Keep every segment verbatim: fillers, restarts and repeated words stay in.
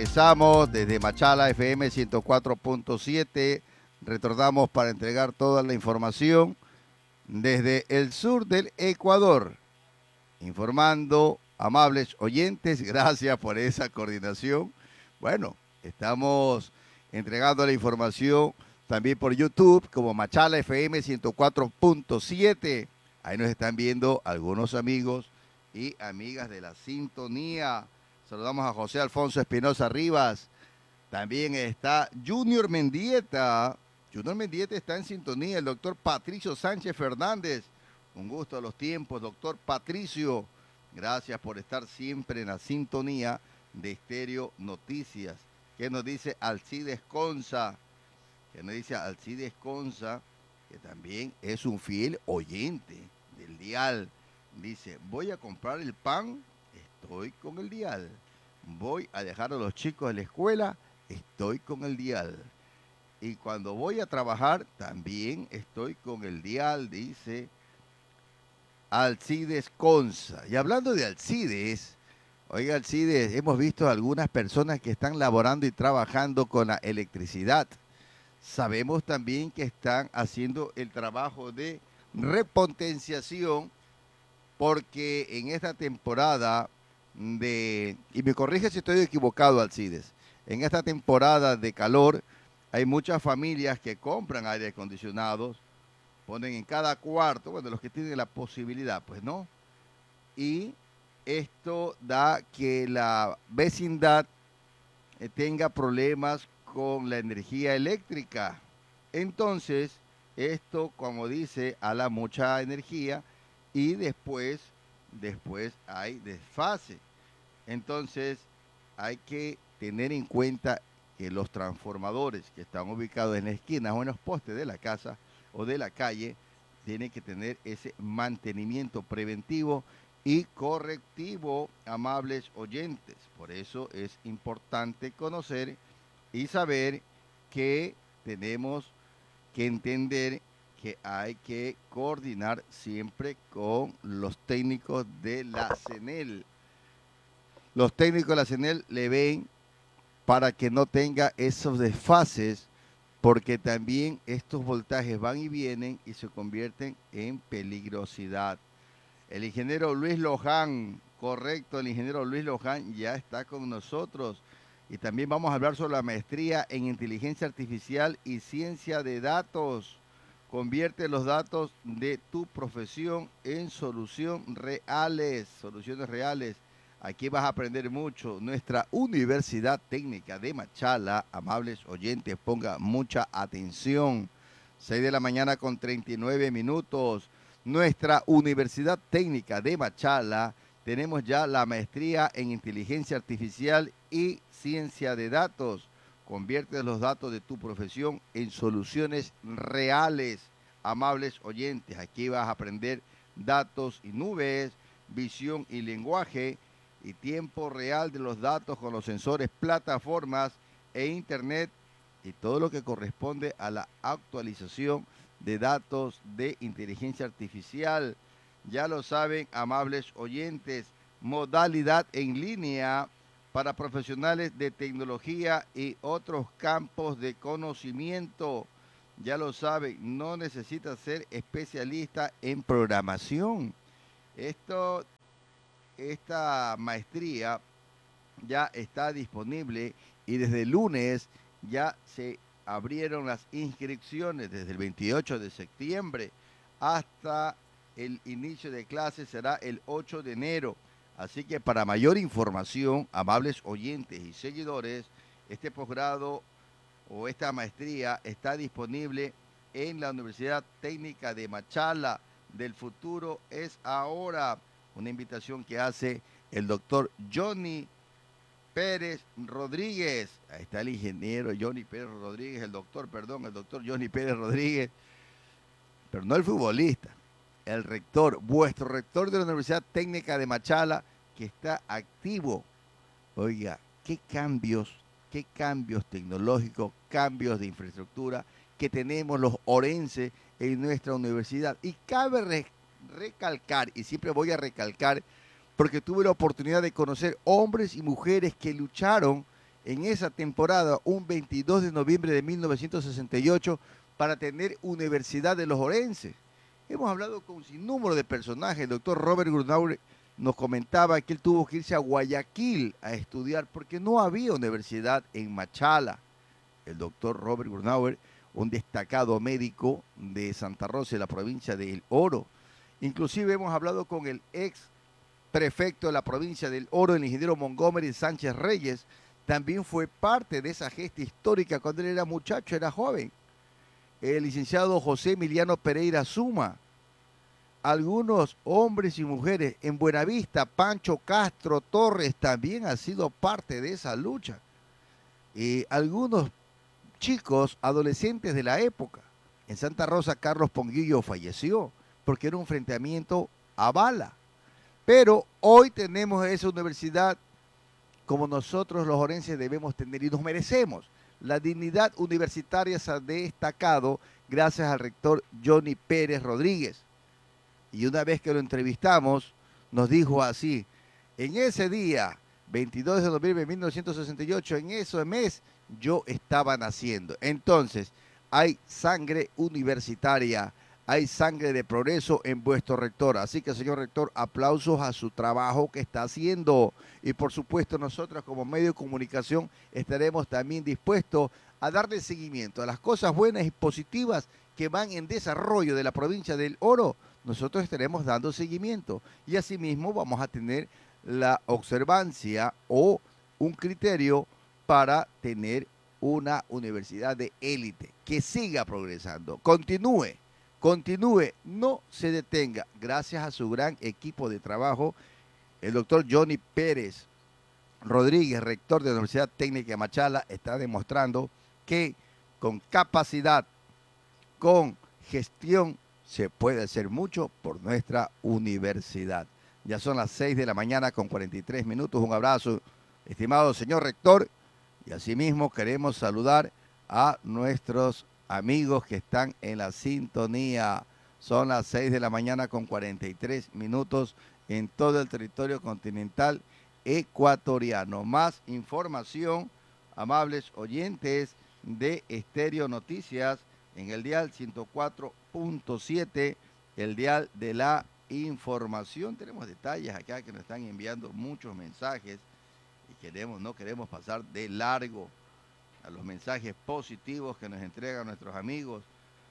regresamos desde Machala F M ciento cuatro punto siete. Retornamos para entregar toda la información desde el sur del Ecuador. Informando, amables oyentes, gracias por esa coordinación. Bueno, estamos entregando la información también por YouTube como Machala F M ciento cuatro punto siete. Ahí nos están viendo algunos amigos y amigas de la sintonía. Saludamos a José Alfonso Espinosa Rivas. También está Junior Mendieta. Junior Mendieta está en sintonía. El doctor Patricio Sánchez Fernández. Un gusto a los tiempos, doctor Patricio. Gracias por estar siempre en la sintonía de Estéreo Noticias. ¿Qué nos dice Alcides Conza? ¿Qué nos dice Alcides Conza? Que también es un fiel oyente del dial. Dice, voy a comprar el pan, estoy con el dial. Voy a dejar a los chicos de la escuela, estoy con el dial. Y cuando voy a trabajar, también estoy con el dial, dice Alcides Conza. Y hablando de Alcides, oiga Alcides, hemos visto algunas personas que están laborando y trabajando con la electricidad. Sabemos también que están haciendo el trabajo de repotenciación porque en esta temporada de, y me corrige si estoy equivocado Alcides, en esta temporada de calor hay muchas familias que compran aire acondicionados, ponen en cada cuarto, bueno, los que tienen la posibilidad, pues no, y esto da que la vecindad eh, tenga problemas con la energía eléctrica. Entonces, esto, como dice, ala mucha energía y después, después hay desfase. Entonces, hay que tener en cuenta que los transformadores que están ubicados en la esquina o en los postes de la casa o de la calle tienen que tener ese mantenimiento preventivo y correctivo, amables oyentes. Por eso es importante conocer y saber que tenemos que entender que hay que coordinar siempre con los técnicos de la CENEL. Los técnicos de la CENEL le ven para que no tenga esos desfases, porque también estos voltajes van y vienen y se convierten en peligrosidad. El ingeniero Luis Loján, correcto, el ingeniero Luis Loján ya está con nosotros. Y también vamos a hablar sobre la maestría en inteligencia artificial y ciencia de datos. Convierte los datos de tu profesión en soluciones reales, soluciones reales. Aquí vas a aprender mucho. Nuestra Universidad Técnica de Machala, amables oyentes, ponga mucha atención. seis de la mañana con treinta y nueve minutos. Nuestra Universidad Técnica de Machala, tenemos ya la maestría en inteligencia artificial y ciencia de datos. Convierte los datos de tu profesión en soluciones reales, amables oyentes. Aquí vas a aprender datos y nubes, visión y lenguaje y tiempo real de los datos con los sensores, plataformas e internet y todo lo que corresponde a la actualización de datos de inteligencia artificial. Ya lo saben, amables oyentes, modalidad en línea para profesionales de tecnología y otros campos de conocimiento. Ya lo saben, no necesita ser especialista en programación. Esto, esta maestría ya está disponible y desde el lunes ya se abrieron las inscripciones desde el veintiocho de septiembre hasta el inicio de clases será el ocho de enero. Así que para mayor información, amables oyentes y seguidores, este posgrado o esta maestría está disponible en la Universidad Técnica de Machala. Del futuro es ahora. Una invitación que hace el doctor Johnny Pérez Rodríguez. Ahí está el ingeniero Johnny Pérez Rodríguez, el doctor, perdón, el doctor Johnny Pérez Rodríguez, pero no el futbolista, el rector, vuestro rector de la Universidad Técnica de Machala, que está activo. Oiga, qué cambios, qué cambios tecnológicos, cambios de infraestructura que tenemos los orenses en nuestra universidad. Y cabe re recalcar, y siempre voy a recalcar, porque tuve la oportunidad de conocer hombres y mujeres que lucharon en esa temporada, un veintidós de noviembre de mil novecientos sesenta y ocho, para tener Universidad de los Orenses. Hemos hablado con un sinnúmero de personajes. El doctor Robert Grunauer nos comentaba que él tuvo que irse a Guayaquil a estudiar porque no había universidad en Machala. El doctor Robert Grunauer, un destacado médico de Santa Rosa, de la provincia de El Oro. Inclusive hemos hablado con el ex prefecto de la provincia del Oro, el ingeniero Montgomery Sánchez Reyes. También fue parte de esa gesta histórica cuando él era muchacho, era joven. El licenciado José Emiliano Pereira Zuma. Algunos hombres y mujeres en Buenavista, Pancho Castro Torres también ha sido parte de esa lucha. Y algunos chicos, adolescentes de la época. En Santa Rosa, Carlos Ponguillo falleció porque era un enfrentamiento a bala. Pero hoy tenemos esa universidad como nosotros los orenses debemos tener y nos merecemos. La dignidad universitaria se ha destacado gracias al rector Johnny Pérez Rodríguez. Y una vez que lo entrevistamos, nos dijo así: en ese día, veintidós de noviembre de mil novecientos sesenta y ocho, en ese mes, yo estaba naciendo. Entonces, hay sangre universitaria, hay sangre de progreso en vuestro rector. Así que, señor rector, aplausos a su trabajo que está haciendo. Y, por supuesto, nosotros como medio de comunicación estaremos también dispuestos a darle seguimiento a las cosas buenas y positivas que van en desarrollo de la provincia del Oro. Nosotros estaremos dando seguimiento. Y asimismo vamos a tener la observancia o un criterio para tener una universidad de élite que siga progresando, continúe, continúe, no se detenga, gracias a su gran equipo de trabajo. El doctor Johnny Pérez Rodríguez, rector de la Universidad Técnica de Machala, está demostrando que con capacidad, con gestión, se puede hacer mucho por nuestra universidad. Ya son las seis de la mañana con cuarenta y tres minutos. Un abrazo, estimado señor rector. Y asimismo queremos saludar a nuestros amigos que están en la sintonía. Son las seis de la mañana con cuarenta y tres minutos en todo el territorio continental ecuatoriano. Más información, amables oyentes de Estéreo Noticias, en el dial ciento cuatro punto siete, el dial de la información. Tenemos detalles acá que nos están enviando muchos mensajes y queremos, no queremos pasar de largo a los mensajes positivos que nos entregan nuestros amigos.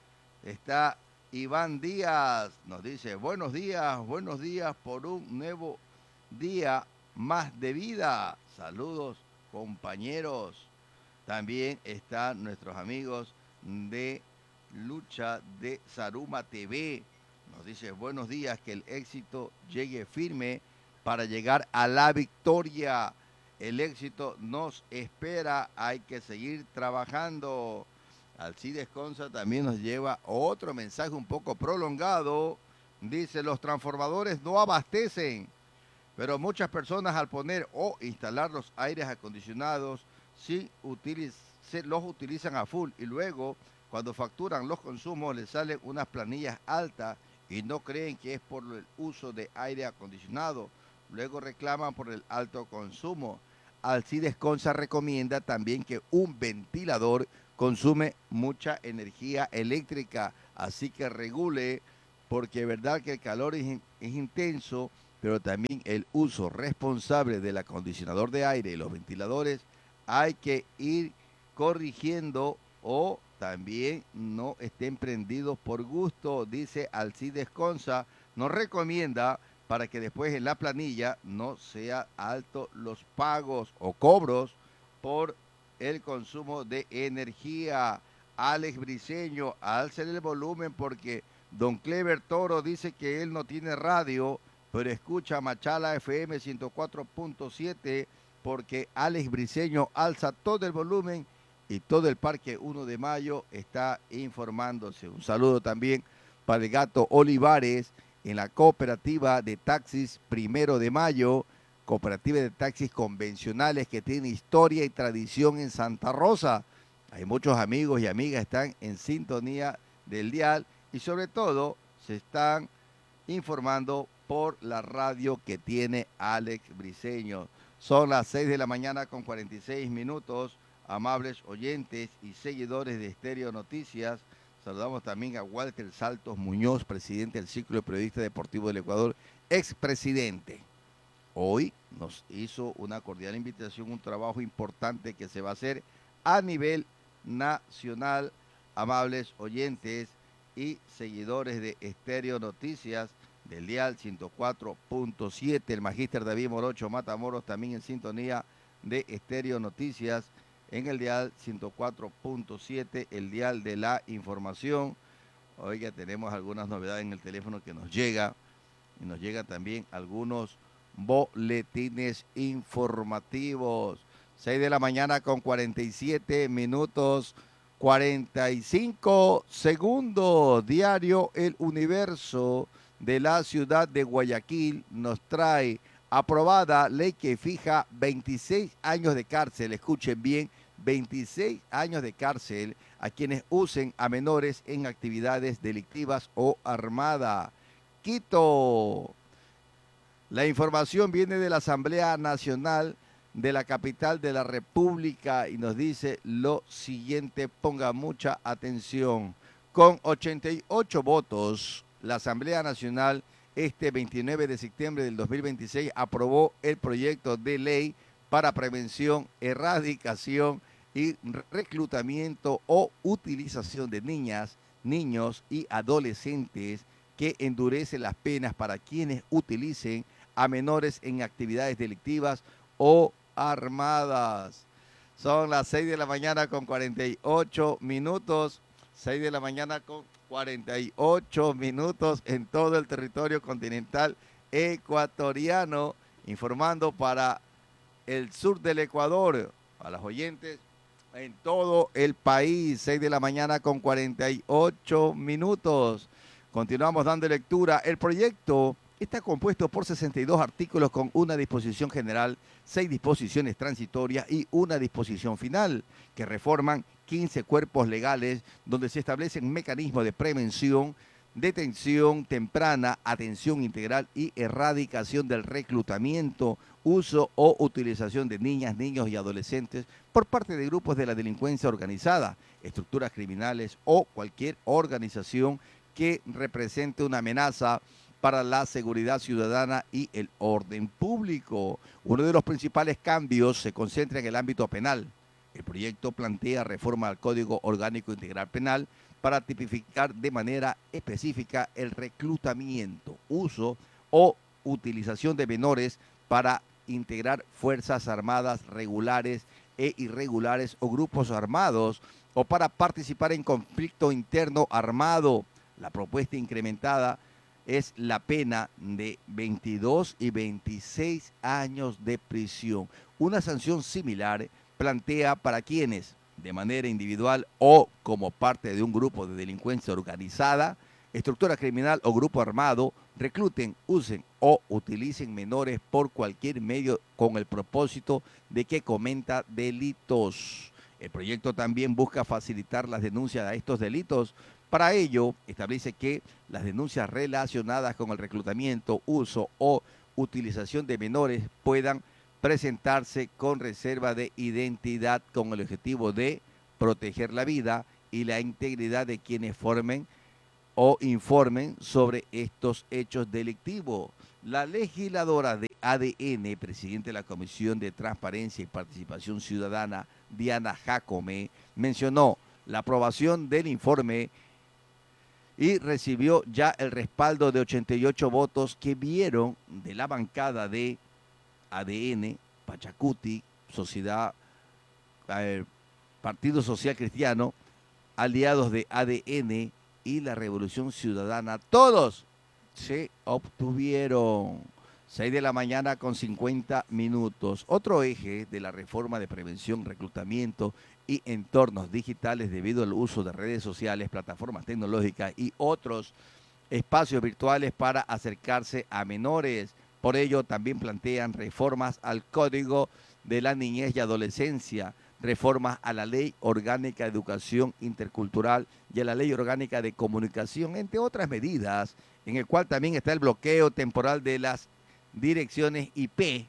Está Iván Díaz, nos dice: buenos días, buenos días por un nuevo día más de vida. Saludos, compañeros. También están nuestros amigos de Lucha de Saruma T V. Nos dice: buenos días, que el éxito llegue firme para llegar a la victoria. El éxito nos espera, hay que seguir trabajando. Alcides Conza también nos lleva otro mensaje un poco prolongado. Dice: los transformadores no abastecen, pero muchas personas al poner o instalar los aires acondicionados sí utiliz los utilizan a full y luego cuando facturan los consumos les salen unas planillas altas y no creen que es por el uso de aire acondicionado. Luego reclaman por el alto consumo. Alcides Conza recomienda también que un ventilador consume mucha energía eléctrica, así que regule, porque es verdad que el calor es, es intenso, pero también el uso responsable del acondicionador de aire y los ventiladores hay que ir corrigiendo, o también no estén prendidos por gusto, dice Alcides Conza. Nos recomienda para que después en la planilla no sea alto los pagos o cobros por el consumo de energía. Alex Briceño, alcen el volumen porque don Clever Toro dice que él no tiene radio, pero escucha Machala F M ciento cuatro punto siete, porque Alex Briceño alza todo el volumen y todo el Parque uno de Mayo está informándose. Un saludo también para el Gato Olivares en la cooperativa de taxis Primero de Mayo, cooperativa de taxis convencionales que tiene historia y tradición en Santa Rosa. Hay muchos amigos y amigas que están en sintonía del dial y sobre todo se están informando por la radio que tiene Alex Briceño. Son las seis de la mañana con cuarenta y seis minutos. Amables oyentes y seguidores de Estéreo Noticias, saludamos también a Walter Saltos Muñoz, presidente del Círculo de Periodistas Deportivos del Ecuador, expresidente. Hoy nos hizo una cordial invitación, un trabajo importante que se va a hacer a nivel nacional. Amables oyentes y seguidores de Estéreo Noticias del dial ciento cuatro punto siete, el magíster David Morocho Matamoros también en sintonía de Estéreo Noticias en el dial ciento cuatro punto siete, el dial de la información. Oiga, tenemos algunas novedades en el teléfono que nos llega y nos llegan también algunos boletines informativos. seis de la mañana con cuarenta y siete minutos, cuarenta y cinco segundos. Diario El Universo de la ciudad de Guayaquil nos trae aprobada ley que fija veintiséis años de cárcel. Escuchen bien, veintiséis años de cárcel a quienes usen a menores en actividades delictivas o armada. Quito. La información viene de la Asamblea Nacional de la capital de la República y nos dice lo siguiente, ponga mucha atención. Con ochenta y ocho votos, la Asamblea Nacional este veintinueve de septiembre del dos mil veintiséis aprobó el proyecto de ley para prevención, erradicación y reclutamiento o utilización de niñas, niños y adolescentes, que endurece las penas para quienes utilicen a menores en actividades delictivas o armadas. Son las seis de la mañana con cuarenta y ocho minutos, seis de la mañana con cuarenta y ocho minutos en todo el territorio continental ecuatoriano, informando para el sur del Ecuador, a los oyentes en todo el país, seis de la mañana con cuarenta y ocho minutos. Continuamos dando lectura. El proyecto está compuesto por sesenta y dos artículos con una disposición general, seis disposiciones transitorias y una disposición final, que reforman quince cuerpos legales donde se establecen mecanismos de prevención, detención temprana, atención integral y erradicación del reclutamiento, uso o utilización de niñas, niños y adolescentes por parte de grupos de la delincuencia organizada, estructuras criminales o cualquier organización que represente una amenaza para la seguridad ciudadana y el orden público. Uno de los principales cambios se concentra en el ámbito penal. El proyecto plantea reforma al Código Orgánico Integral Penal para tipificar de manera específica el reclutamiento, uso o utilización de menores para integrar fuerzas armadas regulares e irregulares o grupos armados o para participar en conflicto interno armado. La propuesta incrementada es la pena de veintidós y veintiséis años de prisión. Una sanción similar plantea para quienes, de manera individual o como parte de un grupo de delincuencia organizada, estructura criminal o grupo armado, recluten, usen o utilicen menores por cualquier medio con el propósito de que cometa delitos. El proyecto también busca facilitar las denuncias a estos delitos. Para ello, establece que las denuncias relacionadas con el reclutamiento, uso o utilización de menores puedan presentarse con reserva de identidad con el objetivo de proteger la vida y la integridad de quienes formen o informen sobre estos hechos delictivos. La legisladora de A D N, presidente de la Comisión de Transparencia y Participación Ciudadana, Diana Jacome, mencionó la aprobación del informe y recibió ya el respaldo de ochenta y ocho votos que vieron de la bancada de A D N, Pachacuti, Sociedad, eh, Partido Social Cristiano, aliados de A D N y la Revolución Ciudadana. Todos se obtuvieron. seis de la mañana con cincuenta minutos. Otro eje de la reforma de prevención, reclutamiento y entornos digitales debido al uso de redes sociales, plataformas tecnológicas y otros espacios virtuales para acercarse a menores. Por ello, también plantean reformas al Código de la Niñez y Adolescencia, reformas a la Ley Orgánica de Educación Intercultural y a la Ley Orgánica de Comunicación, entre otras medidas, en el cual también está el bloqueo temporal de las direcciones I P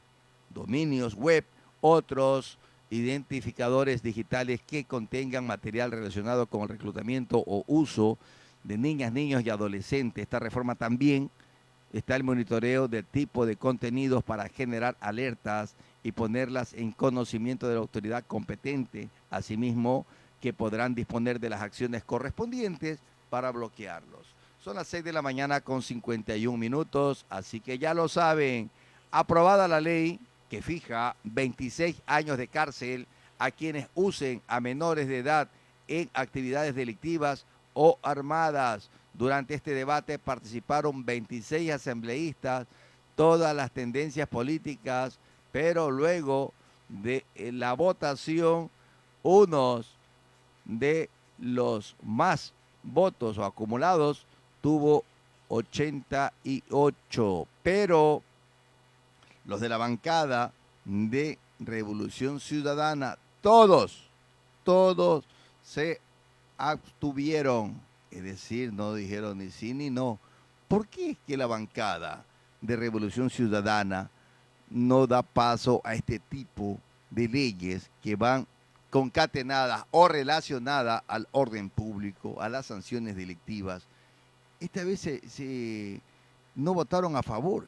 dominios web, otros identificadores digitales que contengan material relacionado con el reclutamiento o uso de niñas, niños y adolescentes. Esta reforma también está el monitoreo del tipo de contenidos para generar alertas y ponerlas en conocimiento de la autoridad competente, asimismo que podrán disponer de las acciones correspondientes para bloquearlos. Son las seis de la mañana con cincuenta y un minutos, así que ya lo saben, aprobada la ley que fija veintiséis años de cárcel a quienes usen a menores de edad en actividades delictivas o armadas. Durante este debate participaron veintiséis asambleístas, todas las tendencias políticas, pero luego de la votación, unos de los más votos o acumulados tuvo ochenta y ocho, pero los de la bancada de Revolución Ciudadana, todos, todos se abstuvieron, es decir, no dijeron ni sí ni no. ¿Por qué es que la bancada de Revolución Ciudadana no da paso a este tipo de leyes que van concatenadas o relacionadas al orden público, a las sanciones delictivas? Esta vez se, se no votaron a favor.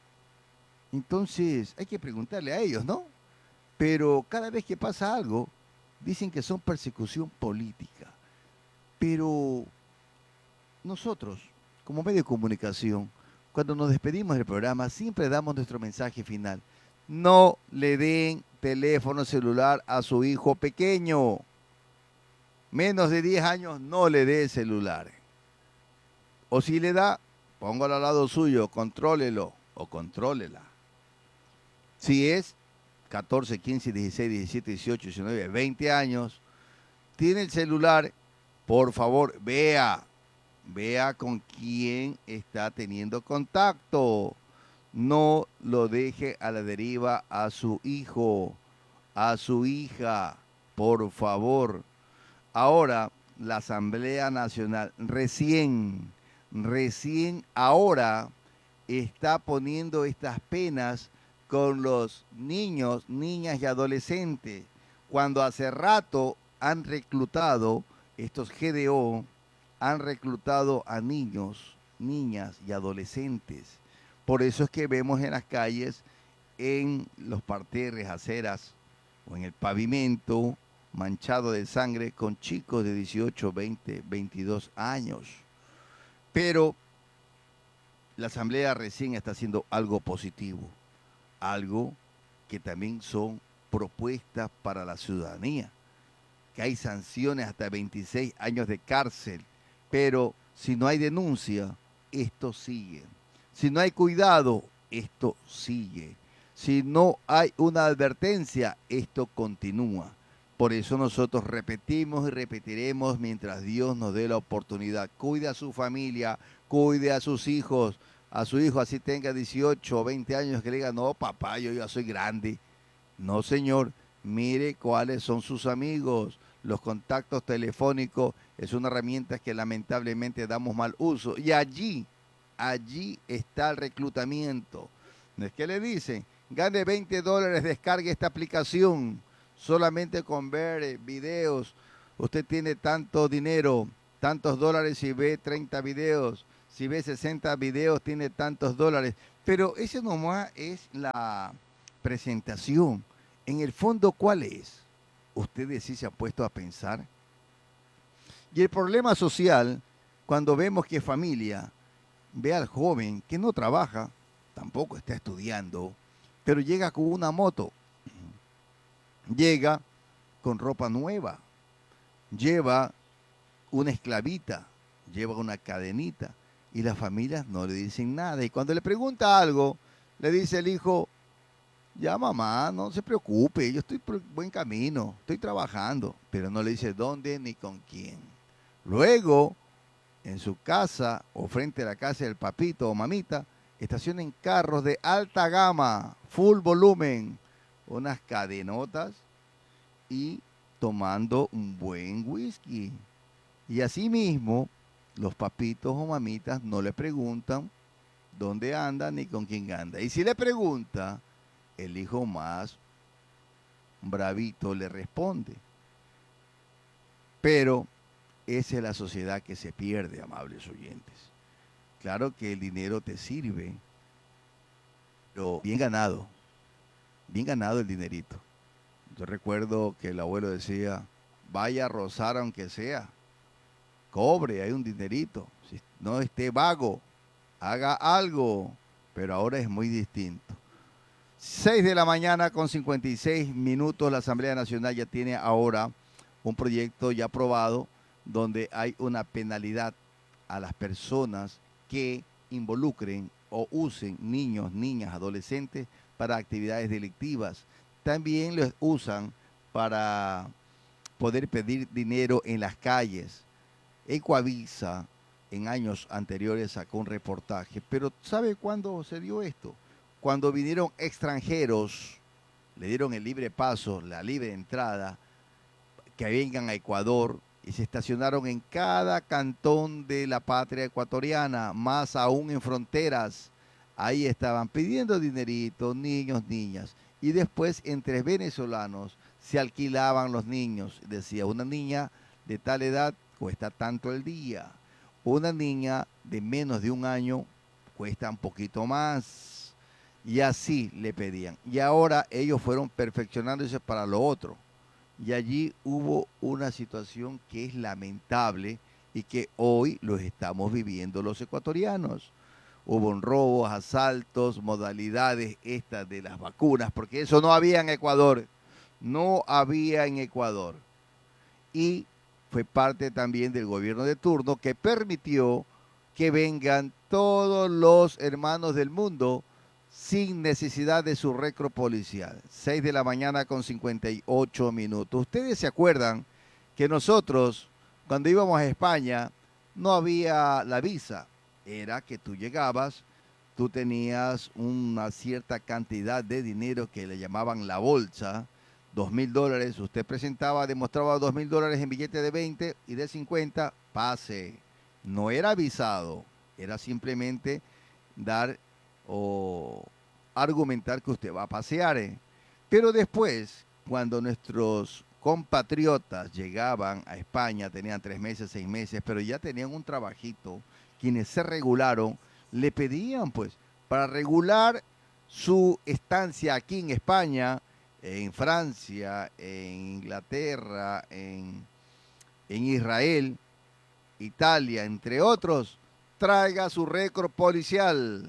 Entonces hay que preguntarle a ellos, ¿no? Pero cada vez que pasa algo, dicen que son persecución política. Pero nosotros, como medio de comunicación, cuando nos despedimos del programa, siempre damos nuestro mensaje final. No le den teléfono celular a su hijo pequeño. Menos de diez años, no le dé celular. O si le da, póngalo al lado suyo, contrólelo o contrólela. Si es catorce, quince, dieciséis, diecisiete, dieciocho, diecinueve, veinte años, tiene el celular, por favor, vea, vea con quién está teniendo contacto. No lo deje a la deriva a su hijo, a su hija, por favor. Ahora, la Asamblea Nacional recién, recién ahora está poniendo estas penas con los niños, niñas y adolescentes, cuando hace rato han reclutado, estos G D O, han reclutado a niños, niñas y adolescentes. Por eso es que vemos en las calles, en los parterres, aceras o en el pavimento manchado de sangre con chicos de dieciocho, veinte, veintidós años. Pero la Asamblea recién está haciendo algo positivo, algo que también son propuestas para la ciudadanía, que hay sanciones hasta veintiséis años de cárcel, pero si no hay denuncia, esto sigue. Si no hay cuidado, esto sigue. Si no hay una advertencia, esto continúa. Por eso nosotros repetimos y repetiremos mientras Dios nos dé la oportunidad. Cuide a su familia, cuide a sus hijos, a su hijo así tenga dieciocho o veinte años, que le diga, no papá, yo ya soy grande. No señor, mire cuáles son sus amigos. Los contactos telefónicos es una herramienta que lamentablemente damos mal uso. Y allí, allí está el reclutamiento. No es que le dicen, gane veinte dólares, descargue esta aplicación. Solamente con ver eh, videos, usted tiene tanto dinero, tantos dólares si ve treinta videos. Si ve sesenta videos, tiene tantos dólares. Pero ese nomás es la presentación. En el fondo, ¿cuál es? Ustedes sí se han puesto a pensar. Y el problema social, cuando vemos que familia ve al joven que no trabaja, tampoco está estudiando, pero llega con una moto, llega con ropa nueva, lleva una esclavita, lleva una cadenita, y las familias no le dicen nada. Y cuando le pregunta algo, le dice el hijo, ya mamá, no se preocupe, yo estoy por buen camino, estoy trabajando, pero no le dice dónde ni con quién. Luego, en su casa o frente a la casa del papito o mamita, estacionan carros de alta gama, full volumen, unas cadenotas y tomando un buen whisky. Y así mismo, los papitos o mamitas no le preguntan dónde anda ni con quién anda. Y si le pregunta, el hijo más bravito le responde. Pero esa es la sociedad que se pierde, amables oyentes. Claro que el dinero te sirve, pero bien ganado, bien ganado el dinerito. Yo recuerdo que el abuelo decía, vaya a rozar aunque sea, cobre, hay un dinerito, si no esté vago, haga algo, pero ahora es muy distinto. seis de la mañana con cincuenta y seis minutos, la Asamblea Nacional ya tiene ahora un proyecto ya aprobado donde hay una penalidad a las personas que involucren o usen niños, niñas, adolescentes para actividades delictivas. También los usan para poder pedir dinero en las calles. Ecuavisa en años anteriores sacó un reportaje, pero ¿sabe cuándo se dio esto? Cuando vinieron extranjeros, le dieron el libre paso, la libre entrada, que vengan a Ecuador y se estacionaron en cada cantón de la patria ecuatoriana, más aún en fronteras. Ahí estaban pidiendo dinerito, niños, niñas. Y después entre venezolanos se alquilaban los niños. Decía, una niña de tal edad cuesta tanto el día. Una niña de menos de un año cuesta un poquito más. Y así le pedían. Y ahora ellos fueron perfeccionándose para lo otro. Y allí hubo una situación que es lamentable y que hoy los estamos viviendo los ecuatorianos. Hubo robos, asaltos, modalidades estas de las vacunas, porque eso no había en Ecuador. No había en Ecuador. Y fue parte también del gobierno de turno que permitió que vengan todos los hermanos del mundo sin necesidad de su recro policial. seis de la mañana con cincuenta y ocho minutos. Ustedes se acuerdan que nosotros, cuando íbamos a España, no había la visa. Era que tú llegabas, tú tenías una cierta cantidad de dinero que le llamaban la bolsa, dos mil dólares. Usted presentaba, demostraba dos mil dólares en billete de veinte y de cincuenta, pase. No era visado, era simplemente dar o argumentar que usted va a pasear. ¿eh? Pero después, cuando nuestros compatriotas llegaban a España, tenían tres meses, seis meses, pero ya tenían un trabajito, quienes se regularon, le pedían pues para regular su estancia aquí en España, en Francia, en Inglaterra, en, en Israel, Italia, entre otros, traiga su récord policial.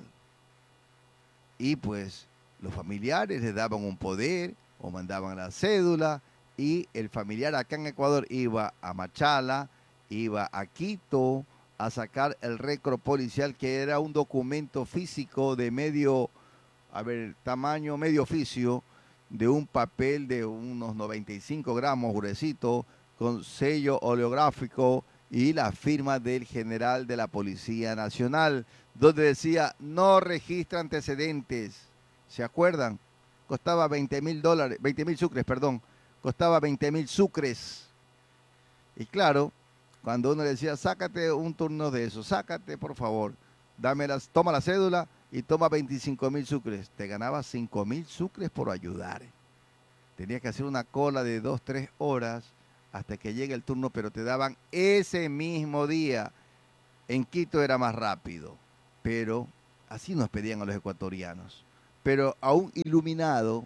Y pues los familiares le daban un poder o mandaban la cédula y el familiar acá en Ecuador iba a Machala, iba a Quito a sacar el récord policial, que era un documento físico de medio, a ver, tamaño medio oficio, de un papel de unos noventa y cinco gramos gruesito, con sello oleográfico y la firma del general de la Policía Nacional, donde decía, no registra antecedentes. ¿Se acuerdan? Costaba veinte mil dólares, veinte mil sucres, perdón. Costaba veinte mil sucres. Y claro, cuando uno le decía, sácate un turno de eso, sácate por favor, dame las, toma la cédula y toma veinticinco mil sucres. Te ganabas cinco mil sucres por ayudar. Tenías que hacer una cola de dos, tres horas hasta que llegue el turno, pero te daban ese mismo día. En Quito era más rápido, pero así nos pedían a los ecuatorianos. Pero a un iluminado,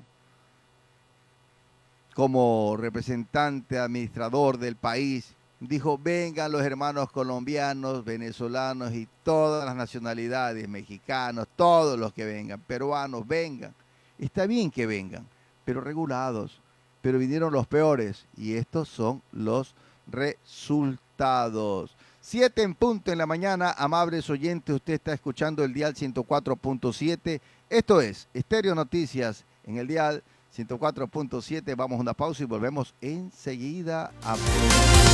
como representante administrador del país, dijo, vengan los hermanos colombianos, venezolanos y todas las nacionalidades, mexicanos, todos los que vengan, peruanos, vengan. Está bien que vengan, pero regulados. Pero vinieron los peores y estos son los resultados. Siete en punto en la mañana, amables oyentes, usted está escuchando el dial ciento cuatro punto siete. Esto es Estéreo Noticias en el dial ciento cuatro punto siete. Vamos a una pausa y volvemos enseguida a...